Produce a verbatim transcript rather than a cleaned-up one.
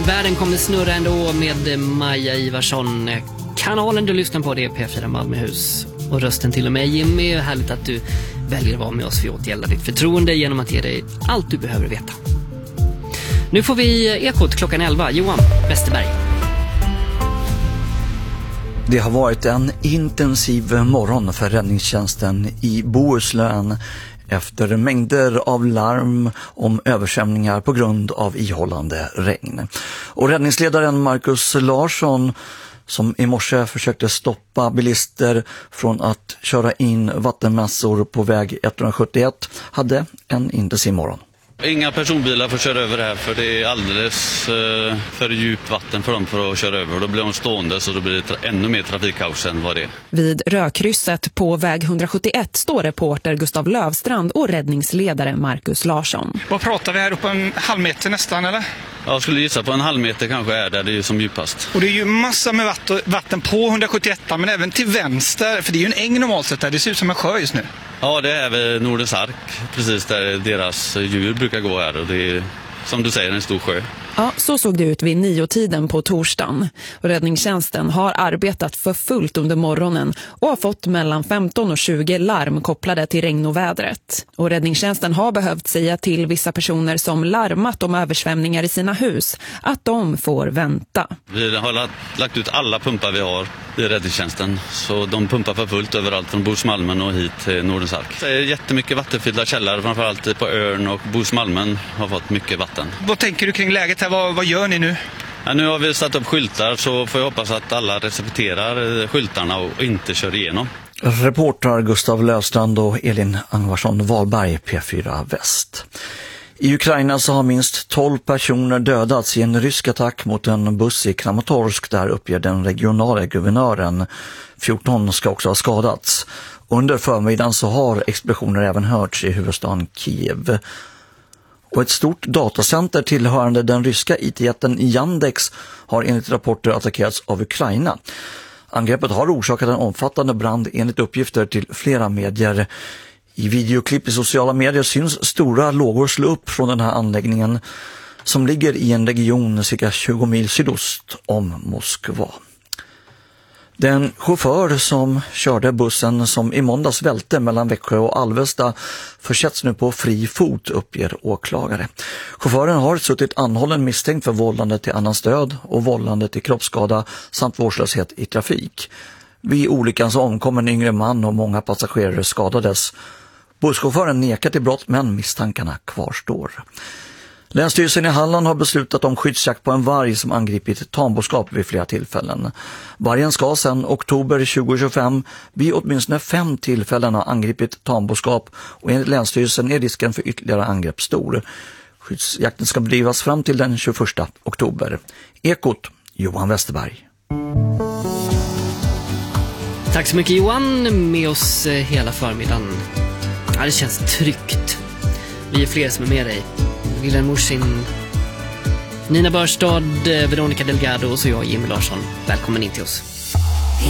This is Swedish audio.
Världen kommer snurra ändå med Maja Ivarsson. Kanalen du lyssnar på, det är P fyra Malmöhus. Och rösten till och med Jimmy. Härligt att du väljer att vara med oss för att återgälda ditt förtroende genom att ge dig allt du behöver veta. Nu får vi Ekot klockan elva. Johan Westerberg. Det har varit en intensiv morgon för räddningstjänsten i Bohuslän efter mängder av larm om översvämningar på grund av ihållande regn. Och räddningsledaren Marcus Larsson, som i morse försökte stoppa bilister från att köra in vattenmassor på väg etthundrasjuttioett, hade en intensiv morgon. Inga personbilar får köra över här för det är alldeles eh, för djupt vatten för dem för att köra över. Då blir de stående så då blir det tra- ännu mer trafikkaos än vad det är. Vid rödkrysset på väg etthundrasjuttioett står reporter Gustav Lövstrand och räddningsledare Marcus Larsson. Vad pratar vi här uppe, en halv meter nästan eller? Jag skulle gissa på en halv meter kanske är där det är som djupast. Och det är ju massa med vatten på etthundrasjuttioett men även till vänster, för det är ju en äng normalt sett där, det ser ut som en sjö just nu. Ja, det är vid Nordens Ark, precis där deras djur brukar gå här och det är som du säger en stor sjö. Ja, så såg det ut vid niotiden på torsdagen. Och räddningstjänsten har arbetat för fullt under morgonen och har fått mellan femton och tjugo larm kopplade till regn och vädret. Och räddningstjänsten har behövt säga till vissa personer som larmat om översvämningar i sina hus att de får vänta. Vi har lagt ut alla pumpar vi har i räddningstjänsten, så de pumpar för fullt överallt från Bohusmalmen och hit till Nordens Ark. Det är jättemycket vattenfyllda källare, framförallt på Örn och Bohusmalmen har fått mycket vatten. Vad tänker du kring läget här? Vad, vad gör ni nu? Ja, nu har vi satt upp skyltar, så får jag hoppas att alla respekterar skyltarna och inte kör igenom. Reporter Gustav Lövstrand och Elin Angvarsson Wahlberg, P fyra Väst. I Ukraina så har minst tolv personer dödats i en rysk attack mot en buss i Kramatorsk, där uppger den regionala guvernören. fjorton ska också ha skadats. Under förmiddagen så har explosioner även hörts i huvudstaden Kiev. Och ett stort datacenter tillhörande den ryska I T-jätten Yandex har enligt rapporter attackerats av Ukraina. Angreppet har orsakat en omfattande brand enligt uppgifter till flera medier. I videoklipp i sociala medier syns stora lågor slå upp från den här anläggningen som ligger i en region cirka tjugo mil sydost om Moskva. Den chaufför som körde bussen som i måndags välte mellan Växjö och Alvesta försätts nu på fri fot, uppger åklagare. Chauffören har suttit anhållen misstänkt för vållande till annans död och vållande till kroppsskada samt vårdslöshet i trafik. Vid olyckan så omkom en yngre man och många passagerare skadades. Busschauffören nekar till brott, men misstankarna kvarstår. Länsstyrelsen i Halland har beslutat om skyddsjakt på en varg som angripit tamboskap vid flera tillfällen. Vargen ska sedan oktober tjugohundratjugofem vid åtminstone fem tillfällen ha angripit tamboskap, och enligt Länsstyrelsen är risken för ytterligare angrepp stor. Skyddsjakten ska bedrivas fram till den tjugoförsta oktober. Ekot, Johan Westerberg. Tack så mycket Johan, med oss hela förmiddagen. Ja, det känns tryggt. Vi är fler som är med dig. Wilhelm Morsin, Nina Börstad, Veronica Delgado och så jag, Jimmy Larsson. Välkommen in till oss.